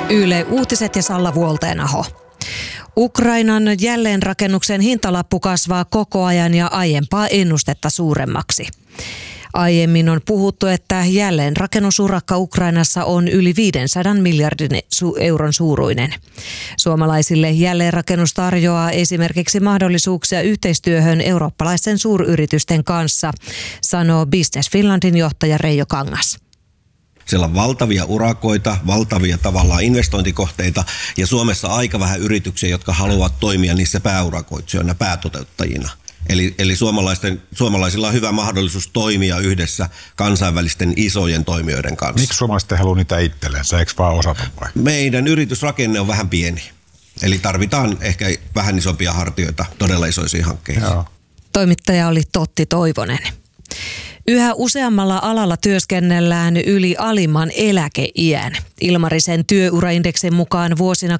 Yle Uutiset ja Salla Vuolteenaho. Ukrainan jälleenrakennuksen hintalappu kasvaa koko ajan ja aiempaa ennustetta suuremmaksi. Aiemmin on puhuttu, että jälleenrakennusurakka Ukrainassa on yli 500 miljardin euron suuruinen. Suomalaisille jälleenrakennus tarjoaa esimerkiksi mahdollisuuksia yhteistyöhön eurooppalaisten suuryritysten kanssa, sanoo Business Finlandin johtaja Reijo Kangas. Siellä on valtavia urakoita, valtavia tavallaan investointikohteita ja Suomessa aika vähän yrityksiä, jotka haluavat toimia niissä pääurakoitsijoina, päätoteuttajina. Eli suomalaisilla on hyvä mahdollisuus toimia yhdessä kansainvälisten isojen toimijoiden kanssa. Miksi suomalaiset ei halua niitä itsellensä? Eikö vaan osata vai? Meidän yritysrakenne on vähän pieni. Eli tarvitaan ehkä vähän isompia hartioita todella isoisiin hankkeisiin. Joo. Toimittaja oli Totti Toivonen. Yhä useammalla alalla työskennellään yli alimman eläkeiän. Ilmarisen työuraindeksin mukaan vuosina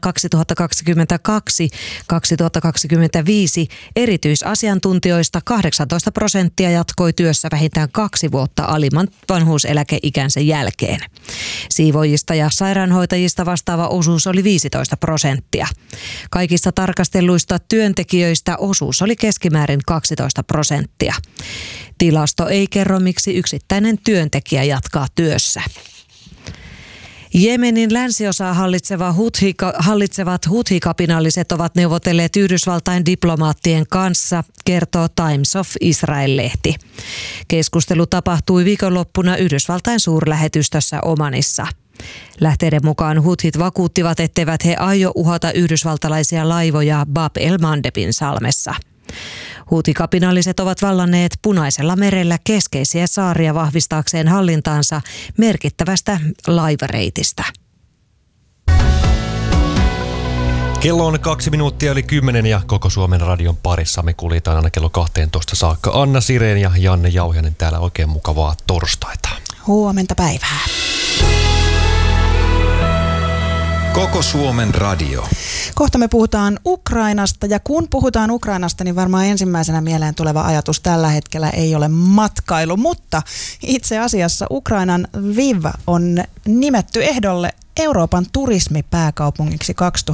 2022-2025 erityisasiantuntijoista 18% jatkoi työssä vähintään 2 vuotta alimman vanhuuseläkeikänsä jälkeen. Siivoojista ja sairaanhoitajista vastaava osuus oli 15%. Kaikista tarkastelluista työntekijöistä osuus oli keskimäärin 12%. Tilasto ei kerro, miksi yksittäinen työntekijä jatkaa työssä. Jemenin länsiosaa hallitsevat Huthi-kapinalliset ovat neuvotelleet Yhdysvaltain diplomaattien kanssa, kertoo Times of Israel-lehti. Keskustelu tapahtui viikonloppuna Yhdysvaltain suurlähetystössä Omanissa. Lähteiden mukaan Huthit vakuuttivat, etteivät he aio uhata yhdysvaltalaisia laivoja Bab el-Mandebin salmessa. Huthi-kapinalliset ovat vallanneet Punaisella merellä keskeisiä saaria vahvistaakseen hallintaansa merkittävästä laivareitistä. Kello on 2 minuuttia yli 10 ja koko Suomen radion parissa me kuljetaan aina kello 12 saakka. Anna Sireen ja Janne Jauhianen täällä, oikein mukavaa torstaita. Huomenta päivää. Koko Suomen radio. Kohta me puhutaan Ukrainasta ja kun puhutaan Ukrainasta, niin varmaan ensimmäisenä mieleen tuleva ajatus tällä hetkellä ei ole matkailu, mutta itse asiassa Ukrainan Lviv on nimetty ehdolle Euroopan turismipääkaupungiksi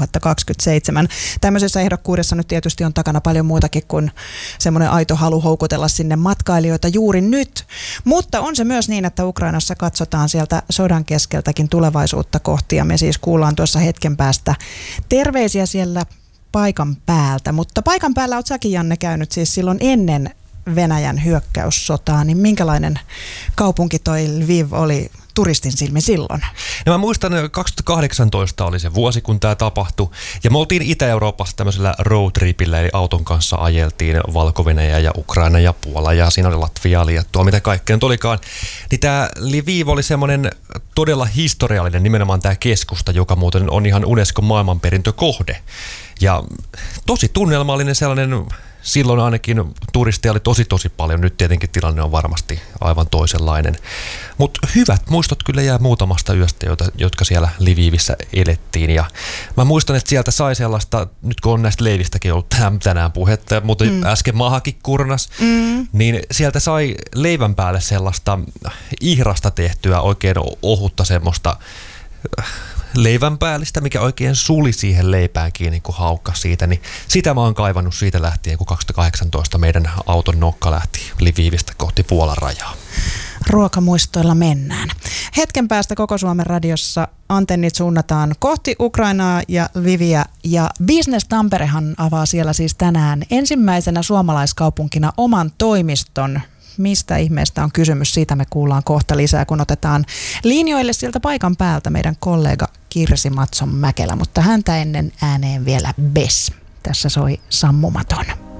2027. Tämmöisessä ehdokkuudessa nyt tietysti on takana paljon muutakin kuin semmoinen aito halu houkutella sinne matkailijoita juuri nyt. Mutta on se myös niin, että Ukrainassa katsotaan sieltä sodan keskeltäkin tulevaisuutta kohti ja me siis kuullaan tuossa hetken päästä terveisiä siellä paikan päältä. Mutta paikan päällä olet säkin, Janne, käynyt siis silloin ennen Venäjän hyökkäyssotaa, niin minkälainen kaupunki toi Lviv oli turistin silmin silloin? No mä muistan, 2018 oli se vuosi, kun tämä tapahtui. Ja me oltiin Itä-Euroopassa tämmöisellä roadtripillä, eli auton kanssa ajeltiin Valko-Venäjä ja Ukraina ja Puola, ja siinä oli Latvia, Liettua, mitä kaikkea nyt olikaan. Niin tämä Lviv oli semmoinen todella historiallinen, nimenomaan tämä keskusta, joka muuten on ihan Unescon maailmanperintökohde. Ja tosi tunnelmallinen sellainen. Silloin ainakin turisteja oli tosi paljon. Nyt tietenkin tilanne on varmasti aivan toisenlainen. Mutta hyvät muistot kyllä jää muutamasta yöstä, jotka siellä Lvivissä elettiin. Ja mä muistan, että sieltä sai sellaista, nyt kun on näistä leivistäkin ollut tänään puhetta, mutta äsken maahakin kurnas, niin sieltä sai leivän päälle sellaista ihrasta tehtyä oikein ohutta semmoista leivänpäällistä, mikä oikein suli siihen leipään kiinni, kun haukkas siitä, niin sitä mä oon kaivannut siitä lähtien, kun 2018 meidän auton nokka lähti Lvivistä kohti Puolan rajaa. Ruokamuistoilla mennään. Hetken päästä koko Suomen radiossa antennit suunnataan kohti Ukrainaa ja Lviviä, ja Business Tamperehan avaa siellä siis tänään ensimmäisenä suomalaiskaupunkina oman toimiston. Mistä ihmeestä on kysymys? Siitä me kuullaan kohta lisää, kun otetaan linjoille sieltä paikan päältä meidän kollega Kirsi Matson Mäkelä, mutta häntä ennen ääneen vielä Bess. Tässä soi Sammumaton.